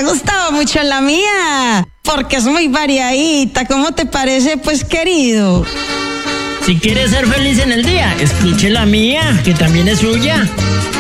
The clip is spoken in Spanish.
ha gustado mucho la mía, porque es muy variadita. ¿Cómo te parece, pues, querido? Si quieres ser feliz en el día, escuche la mía, que también es suya.